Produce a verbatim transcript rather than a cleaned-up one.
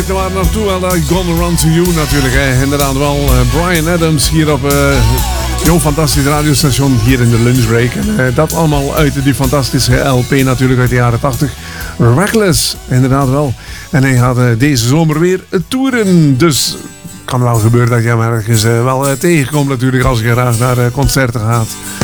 tijd waar naartoe. Wel, uh, Gonna Run To You natuurlijk. Hè. Inderdaad wel. Uh, Bryan Adams hier op uh, jouw fantastische radiostation hier in de lunchbreak. En, uh, dat allemaal uit die fantastische L P natuurlijk uit de jaren tachtig. Reckless, inderdaad wel. En hij gaat uh, deze zomer weer toeren. Dus kan wel gebeuren dat je hem ergens uh, wel uh, tegenkomt natuurlijk als je graag naar uh, concerten gaat.